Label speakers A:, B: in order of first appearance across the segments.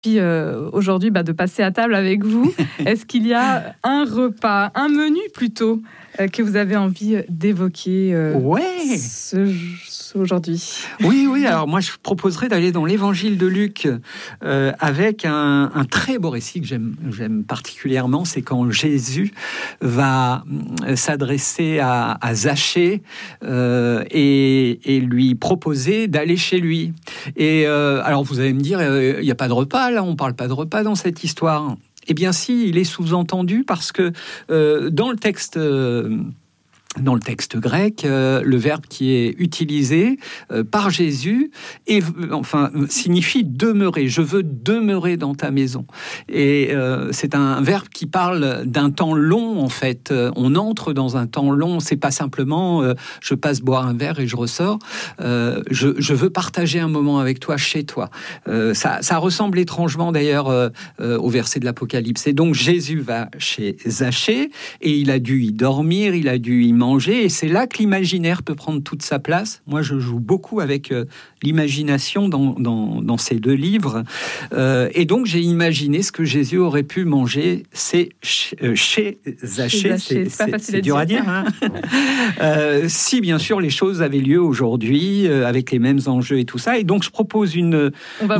A: Puis aujourd'hui, de passer à table avec vous. Est-ce qu'il y a un repas, un menu plutôt, que vous avez envie d'évoquer aujourd'hui?
B: Oui. Alors moi, je proposerais d'aller dans l'Évangile de Luc avec un très beau récit que j'aime particulièrement. C'est quand Jésus va s'adresser à Zachée et lui proposer d'aller chez lui. Et alors vous allez me dire, il n'y a pas de repas là, on ne parle pas de repas dans cette histoire. Eh bien si, il est sous-entendu parce que dans le texte grec, le verbe qui est utilisé par Jésus signifie demeurer. Je veux demeurer dans ta maison. Et c'est un verbe qui parle d'un temps long, en fait. On entre dans un temps long. C'est pas simplement je passe boire un verre et je ressors. Je veux partager un moment avec toi chez toi. Ça ressemble étrangement d'ailleurs au verset de l'Apocalypse. Et donc Jésus va chez Zachée et il a dû y dormir, il a dû y manger, et c'est là que l'imaginaire peut prendre toute sa place. Moi, je joue beaucoup avec l'imagination dans ces deux livres, et donc j'ai imaginé ce que Jésus aurait pu manger. C'est chez Zachée. C'est dur à dire, hein. Si bien sûr les choses avaient lieu aujourd'hui avec les mêmes enjeux et tout ça, et donc je propose une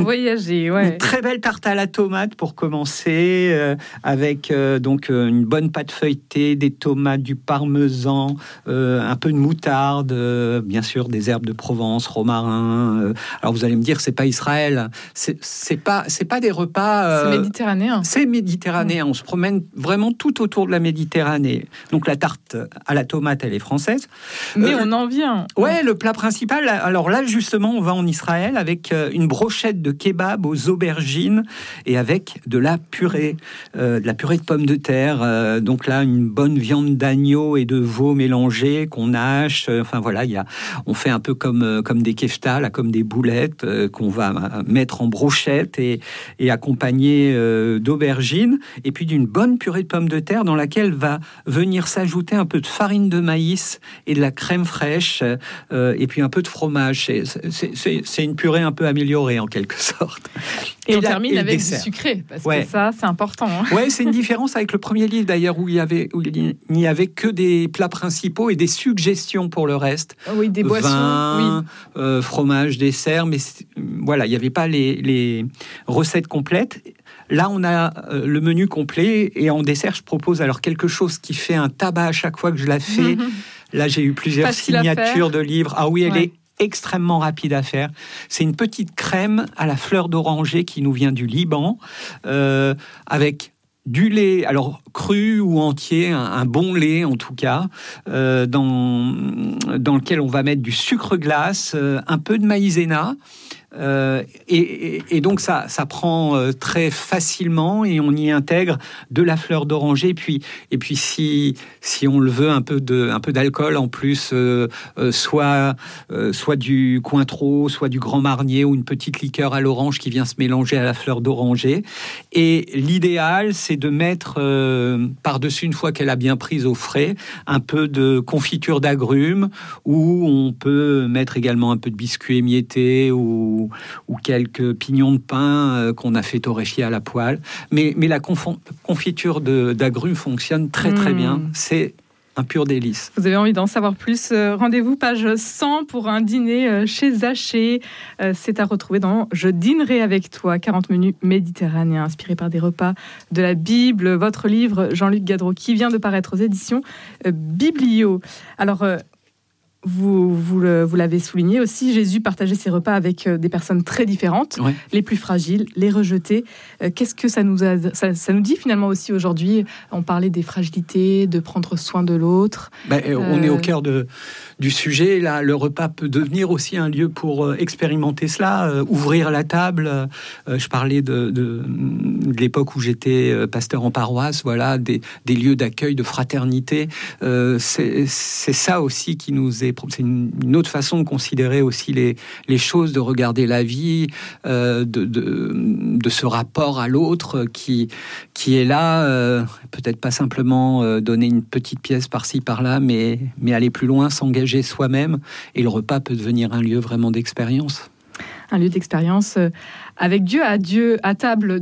B: très belle tarte à la tomate pour commencer, avec donc une bonne pâte feuilletée, des tomates, du parmesan, un peu de moutarde, bien sûr des herbes de Provence, romarin. Alors vous allez me dire, c'est pas Israël, c'est pas des repas.
A: C'est méditerranéen.
B: C'est méditerranéen. On se promène vraiment tout autour de la Méditerranée. Donc la tarte à la tomate, elle est française.
A: Mais on en vient.
B: Ouais, le plat principal. Alors là, justement, on va en Israël avec une brochette de kebab aux aubergines et avec de la purée de pommes de terre. Donc là, une bonne viande d'agneau et de veau mélangée qu'on hache. Enfin voilà, on fait un peu comme des keftas, là, comme des boulettes qu'on va mettre en brochette et accompagner d'aubergines, et puis d'une bonne purée de pommes de terre dans laquelle va venir s'ajouter un peu de farine de maïs et de la crème fraîche, et puis un peu de fromage. C'est une purée un peu améliorée en quelque sorte.
A: Et on termine avec du sucré, parce que ça, c'est important. Hein.
B: Ouais, c'est une différence avec le premier livre d'ailleurs où il n'y avait que des plats principaux et des suggestions pour le reste.
A: Oui, des boissons,
B: vin, fromage, dessert, mais voilà, il n'y avait pas les recettes complètes. Là, on a le menu complet, et en dessert, je propose alors quelque chose qui fait un tabac à chaque fois que je la fais. Là, j'ai eu plusieurs signatures de livres. Ah oui, elle est extrêmement rapide à faire. C'est une petite crème à la fleur d'oranger qui nous vient du Liban, avec du lait, alors cru ou entier, un bon lait en tout cas, dans lequel on va mettre du sucre glace, un peu de maïzena. Et donc ça prend très facilement, et on y intègre de la fleur d'oranger, et puis si on le veut, un peu d'alcool en plus, soit du Cointreau, soit du Grand Marnier, ou une petite liqueur à l'orange qui vient se mélanger à la fleur d'oranger. Et l'idéal, c'est de mettre par-dessus, une fois qu'elle a bien prise au frais, un peu de confiture d'agrumes, ou on peut mettre également un peu de biscuit émietté, ou quelques pignons de pain qu'on a fait torréfier à la poêle. Mais la confiture d'agrumes fonctionne très très bien. C'est un pur délice.
A: Vous avez envie d'en savoir plus, rendez-vous page 100 pour un dîner chez Zachée. C'est à retrouver dans Je dînerai avec toi, 40 menus méditerranéens inspirés par des repas de la Bible. Votre livre, Jean-Luc Gadreau, qui vient de paraître aux éditions Biblio. Alors, vous l'avez souligné aussi, Jésus partageait ses repas avec des personnes très différentes, les plus fragiles, les rejetés. Qu'est-ce que ça nous dit finalement aussi aujourd'hui? On parlait des fragilités, de prendre soin de l'autre.
B: On est au cœur du sujet. Là, le repas peut devenir aussi un lieu pour expérimenter cela, ouvrir la table. Je parlais de l'époque où j'étais pasteur en paroisse, voilà, des lieux d'accueil, de fraternité. C'est ça aussi qui nous est... C'est une autre façon de considérer aussi les choses, de regarder la vie, de ce rapport à l'autre qui est là, peut-être pas simplement donner une petite pièce par-ci, par-là, mais aller plus loin, s'engager soi-même. Et le repas peut devenir un lieu vraiment d'expérience.
A: un lieu d'expérience avec Dieu à table